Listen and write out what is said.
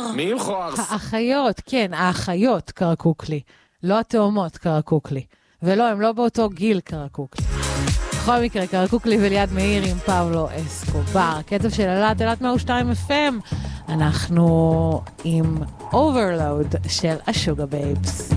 מי עם חוארס? האחיות, כן, האחיות קרקוק לי. לא התאומות קרקוק לי. ולא, הם לא באותו גיל קרקוק לי. בכל מקרה, קרקוק לי וליד מאיר עם פאולו אסקובר. קצב של אלת 102 FM. אנחנו עם Overload של השוגה בייבס.